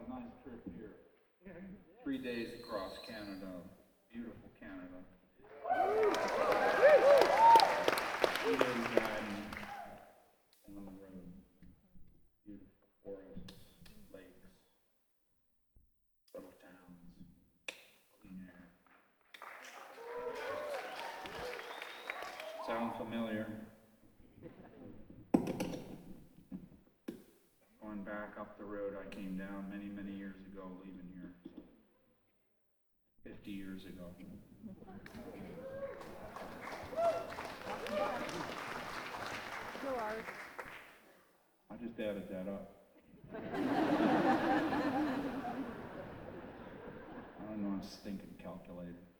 nice trip here. 3 days across Canada, beautiful Canada. 2 days riding on the road, beautiful forests, lakes, little towns, clean air. Sound familiar? Going back up the road I came down many, many years ago, leaving here. 50 years ago. I just added that up. I don't know, I'm stinking calculator.